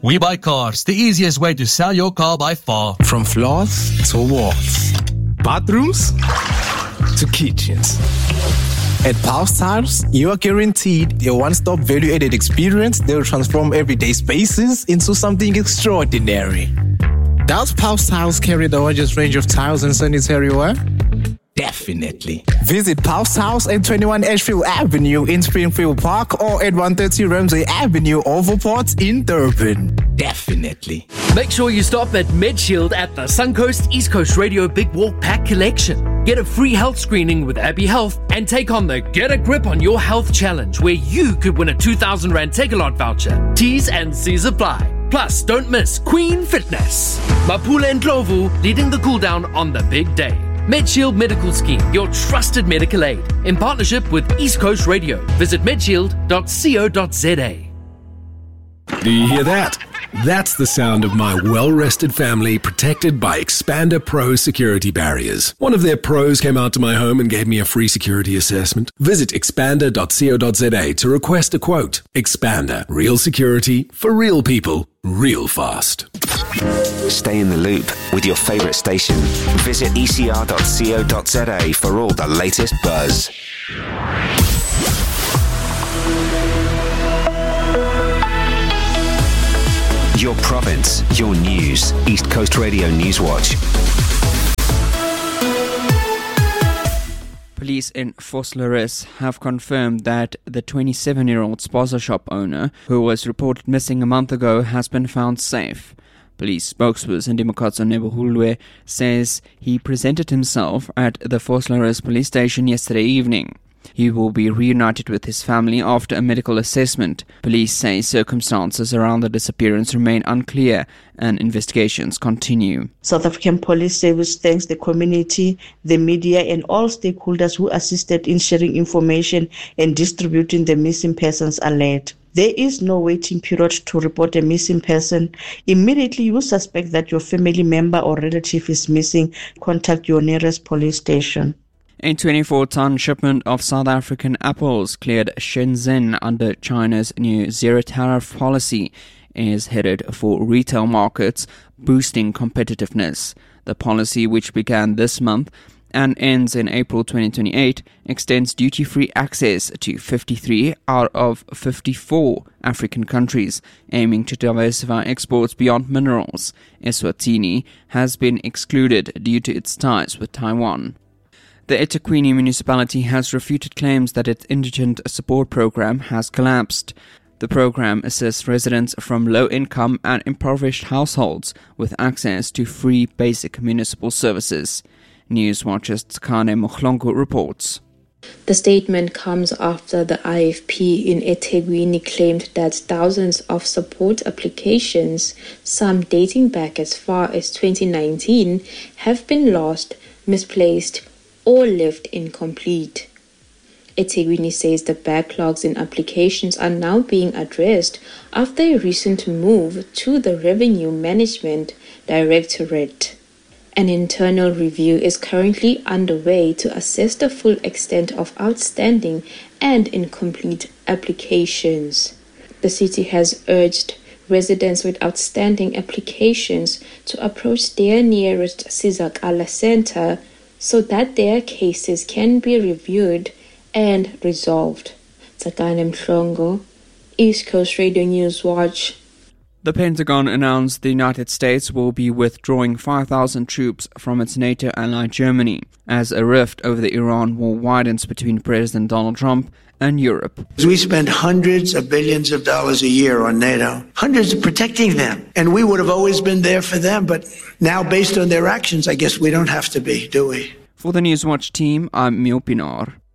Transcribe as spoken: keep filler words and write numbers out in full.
We Buy Cars, the easiest way to sell your car by far. From floors to walls, bathrooms to kitchens. At Pulse Tiles, you are guaranteed a one-stop value-added experience that will transform everyday spaces into something extraordinary. Does Pulse Tiles carry the largest range of tiles and sanitary ware? Definitely. Visit Pulse Tiles at twenty-one Ashfield Avenue in Springfield Park or at one thirty Ramsay Avenue, Overport in Durban. Definitely. Make sure you stop at MedShield at the Suncoast East Coast Radio Big Walk Pack Collection. Get a free health screening with Abbey Health and take on the Get a Grip on Your Health Challenge, where you could win a two thousand rand Take-A-Lot voucher. T's and C's apply. Plus, don't miss Queen Fitness. Mapula and Ndlovu leading the cool down on the big day. MedShield Medical Scheme, your trusted medical aid, in partnership with East Coast Radio. Visit medshield dot co dot za. Do you hear that? That's the sound of my well-rested family protected by Expander Pro security barriers. One of their pros came out to my home and gave me a free security assessment. Visit expander dot co dot za to request a quote. Expander, real security for real people, real fast. Stay in the loop with your favourite station. Visit e c r dot co dot za for all the latest buzz. Your province, your news. East Coast Radio Newswatch. Police in Vosloorus have confirmed that the twenty-seven-year-old spaza shop owner, who was reported missing a month ago, has been found safe. Police spokesperson Dimokatso Nebohulwe says he presented himself at the Vosloorus police station yesterday evening. He will be reunited with his family after a medical assessment. Police say circumstances around the disappearance remain unclear and investigations continue. South African Police Service thanks the community, the media and all stakeholders who assisted in sharing information and distributing the missing persons alert. There is no waiting period to report a missing person. Immediately you suspect that your family member or relative is missing, contact your nearest police station. A twenty-four ton shipment of South African apples cleared Shenzhen under China's new zero-tariff policy is headed for retail markets, boosting competitiveness. The policy, which began this month and ends in April twenty twenty-eight, extends duty-free access to fifty-three out of fifty-four African countries, aiming to diversify exports beyond minerals. Eswatini has been excluded due to its ties with Taiwan. The eThekwini municipality has refuted claims that its indigent support program has collapsed. The program assists residents from low-income and impoverished households with access to free basic municipal services. Newswatch's Tsakane Mohlongo reports. The statement comes after the I F P in eThekwini claimed that thousands of support applications, some dating back as far as twenty nineteen, have been lost, misplaced, or left incomplete. eThekwini says the backlogs in applications are now being addressed after a recent move to the Revenue Management Directorate. An internal review is currently underway to assess the full extent of outstanding and incomplete applications. The city has urged residents with outstanding applications to approach their nearest Sizakala Center so that their cases can be reviewed and resolved. Tsakane Mhlongo, East Coast Radio Newswatch. The Pentagon announced the United States will be withdrawing five thousand troops from its NATO ally Germany as a rift over the Iran war widens between President Donald Trump and Europe. We spend hundreds of billions of dollars a year on NATO, hundreds of protecting them, and we would have always been there for them, but now based on their actions, I guess we don't have to be, do we? For the Newswatch team, I'm Mio Pinar.